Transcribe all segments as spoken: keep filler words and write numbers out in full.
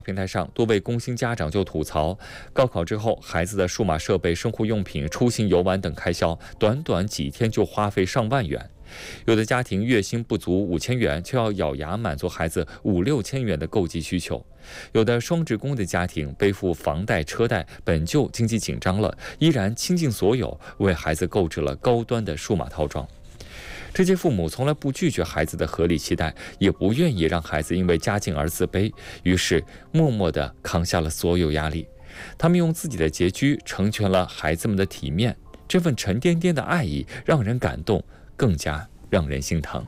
平台上，多位工薪家长就吐槽，高考之后，孩子的数码设备、生活用品、出行游玩等开销，短短几天就花费上万元。有的家庭月薪不足五千元，却要咬牙满足孩子五六千元的购机需求；有的双职工的家庭背负房贷车贷，本就经济紧张了，依然倾尽所有为孩子购置了高端的数码套装。这些父母从来不拒绝孩子的合理期待，也不愿意让孩子因为家境而自卑，于是默默地扛下了所有压力。他们用自己的拮据成全了孩子们的体面，这份沉甸甸的爱意让人感动，更加让人心疼。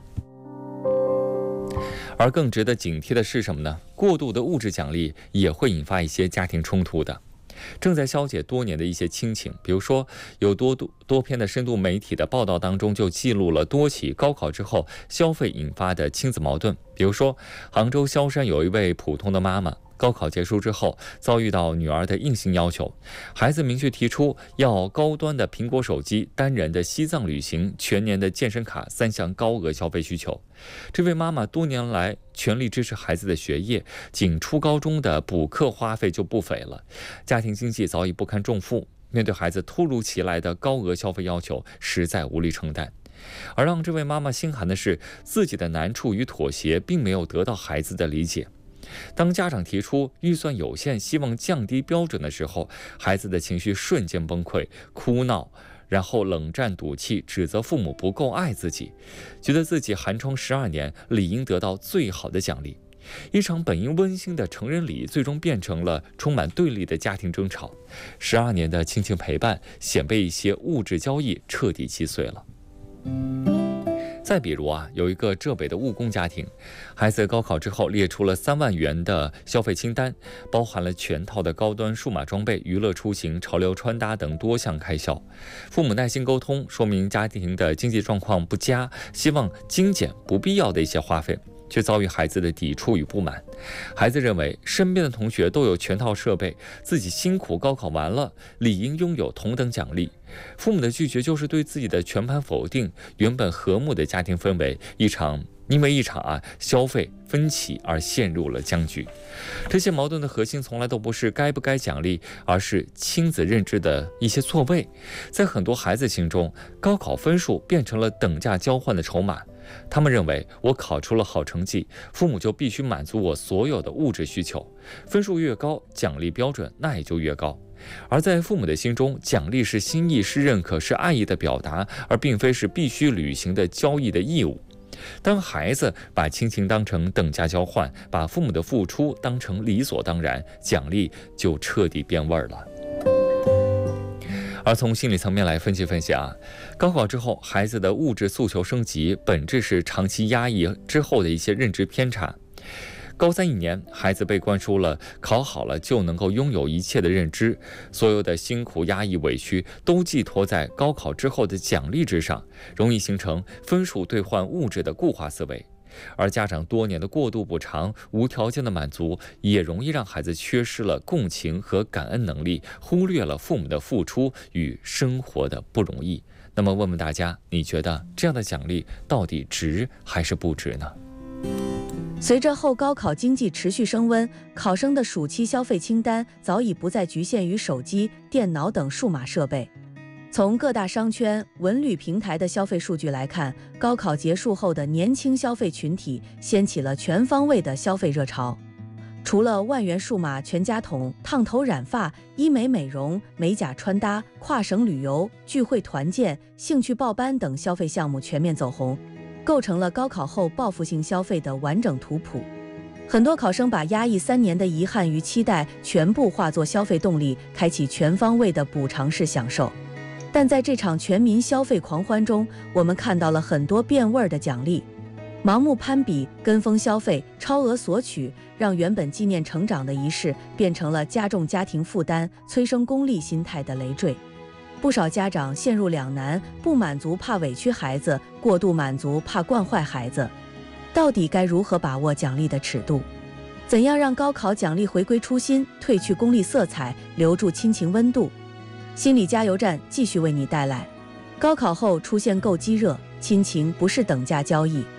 而更值得警惕的是什么呢？过度的物质奖励也会引发一些家庭冲突的。正在消解多年的一些亲情，比如说有多多篇的深度媒体的报道当中就记录了多起高考之后消费引发的亲子矛盾。比如说杭州萧山有一位普通的妈妈，高考结束之后遭遇到女儿的硬性要求，孩子明确提出要高端的苹果手机、单人的西藏旅行、全年的健身卡三项高额消费需求。这位妈妈多年来全力支持孩子的学业，仅初高中的补课花费就不菲了，家庭经济早已不堪重负，面对孩子突如其来的高额消费要求，实在无力承担。而让这位妈妈心寒的是，自己的难处与妥协并没有得到孩子的理解。当家长提出预算有限，希望降低标准的时候，孩子的情绪瞬间崩溃，哭闹，然后冷战赌气，指责父母不够爱自己，觉得自己寒窗十二年，理应得到最好的奖励。一场本应温馨的成人礼，最终变成了充满对立的家庭争吵。十二年的亲情陪伴，显被一些物质交易彻底击碎了。再比如啊，有一个浙北的务工家庭，孩子高考之后列出了三万元的消费清单，包含了全套的高端数码装备、娱乐出行、潮流穿搭等多项开销。父母耐心沟通，说明家庭的经济状况不佳，希望精简不必要的一些花费，却遭遇孩子的抵触与不满。孩子认为身边的同学都有全套设备，自己辛苦高考完了，理应拥有同等奖励。父母的拒绝就是对自己的全盘否定，原本和睦的家庭氛围，一场因为一场啊消费分歧而陷入了僵局。这些矛盾的核心从来都不是该不该奖励，而是亲子认知的一些错位。在很多孩子心中，高考分数变成了等价交换的筹码。他们认为我考出了好成绩，父母就必须满足我所有的物质需求，分数越高，奖励标准那也就越高。而在父母的心中，奖励是心意，是认可，是爱意的表达，而并非是必须履行的交易的义务。当孩子把亲情当成等价交换，把父母的付出当成理所当然，奖励就彻底变味儿了。而从心理层面来分析分析啊，高考之后孩子的物质诉求升级，本质是长期压抑之后的一些认知偏差。高三一年，孩子被灌输了考好了就能够拥有一切的认知，所有的辛苦、压抑、委屈都寄托在高考之后的奖励之上，容易形成分数兑换物质的固化思维。而家长多年的过度补偿、无条件的满足，也容易让孩子缺失了共情和感恩能力，忽略了父母的付出与生活的不容易。那么问问大家，你觉得这样的奖励到底值还是不值呢？ 随着后高考经济持续升温，考生的暑期消费清单早已不再局限于手机、电脑等数码设备。从各大商圈、文旅平台的消费数据来看，高考结束后的年轻消费群体掀起了全方位的消费热潮。除了万元数码全家桶、烫头染发、医美美容、美甲穿搭、跨省旅游、聚会团建、兴趣报班等消费项目全面走红，构成了高考后报复性消费的完整图谱。很多考生把压抑三年的遗憾与期待全部化作消费动力，开启全方位的补偿式享受。但在这场全民消费狂欢中，我们看到了很多变味儿的奖励。盲目攀比、跟风消费、超额索取，让原本纪念成长的仪式变成了加重家庭负担、催生功利心态的累赘。不少家长陷入两难，不满足怕委屈孩子，过度满足怕惯坏孩子。到底该如何把握奖励的尺度？怎样让高考奖励回归初心，褪去功利色彩，留住亲情温度？心理加油站继续为你带来：高考后出现购机热，亲情不是等价交易。